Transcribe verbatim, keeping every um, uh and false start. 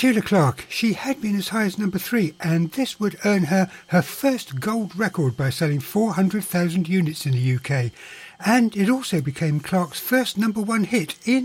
Petula Clark, she had been as high as number three, and this would earn her her first gold record by selling four hundred thousand units in the U K. And it also became Clark's first number one hit in